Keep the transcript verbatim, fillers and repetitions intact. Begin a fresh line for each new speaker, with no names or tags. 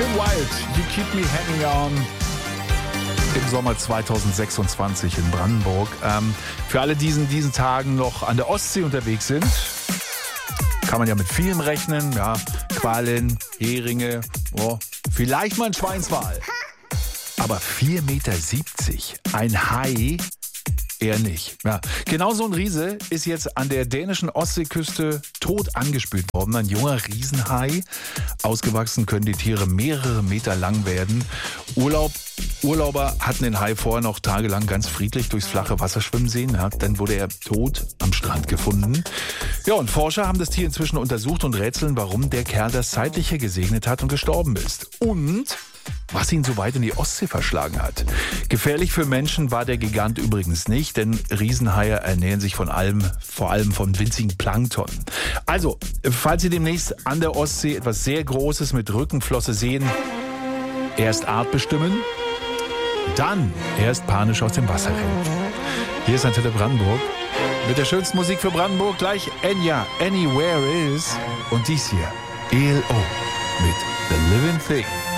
Kim Wilde, You Keep Me Hanging On. Im Sommer zweitausendsechsundzwanzig in Brandenburg. Ähm, für alle, die in diesen Tagen noch an der Ostsee unterwegs sind, kann man ja mit vielem rechnen. Ja, Quallen, Heringe, oh, vielleicht mal ein Schweinswal. Aber vier Meter siebzig, ein Hai, eher nicht. Ja, genau so ein Riese ist jetzt an der dänischen Ostseeküste tot angespült worden. Ein junger Riesenhai. Ausgewachsen können die Tiere mehrere Meter lang werden. Urlaub, Urlauber hatten den Hai vorher noch tagelang ganz friedlich durchs flache Wasser schwimmen sehen. Ja, dann wurde er tot am Strand gefunden. Ja, und Forscher haben das Tier inzwischen untersucht und rätseln, warum der Kerl das Zeitliche gesegnet hat und gestorben ist. Und was ihn so weit in die Ostsee verschlagen hat. Gefährlich für Menschen war der Gigant übrigens nicht, denn Riesenhaie ernähren sich von allem, vor allem von winzigen Plankton. Also, falls Sie demnächst an der Ostsee etwas sehr Großes mit Rückenflosse sehen, erst artbestimmen, dann erst panisch aus dem Wasser rennen. Hier ist Antenne Brandenburg mit der schönsten Musik für Brandenburg, gleich Enya, Anywhere Is und dies hier, E L O mit The Living Thing.